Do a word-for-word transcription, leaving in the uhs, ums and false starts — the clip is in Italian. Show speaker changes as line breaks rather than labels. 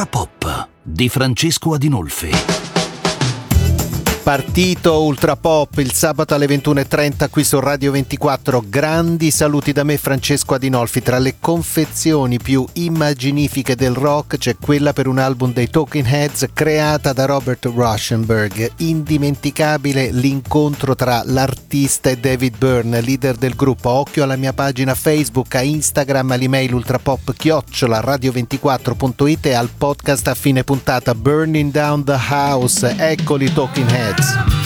Ultra Pop di Francesco Adinolfi.
Partito Ultra Pop il sabato alle ventuno e trenta qui su Radio ventiquattro. Grandi saluti da me, Francesco Adinolfi. Tra le confezioni più immaginifiche del rock c'è quella per un album dei Talking Heads creata da Robert Rauschenberg. Indimenticabile l'incontro tra l'artista e David Byrne, leader del gruppo. Occhio alla mia pagina Facebook, a Instagram, all'email ultrapop chiocciola radio ventiquattro punto it e al podcast a fine puntata Burning Down the House. Eccoli Talking Heads.